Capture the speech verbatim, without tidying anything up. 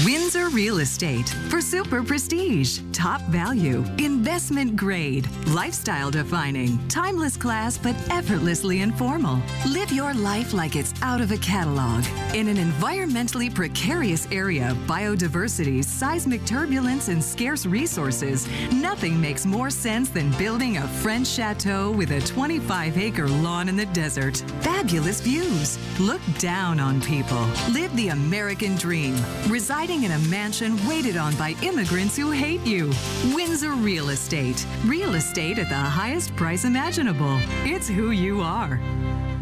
Windsor Real Estate for super prestige, top value, investment grade, lifestyle defining, timeless class but effortlessly informal. Live your life like it's out of a catalog. In an environmentally precarious area, biodiversity, seismic turbulence, and scarce resources, nothing makes more sense than building a French chateau with a twenty-five acre lawn in the desert. Fabulous views. Look down on people. Live the American dream. Residing in a mansion waited on by immigrants who hate you. Windsor Real Estate. Real estate at the highest price imaginable. It's who you are.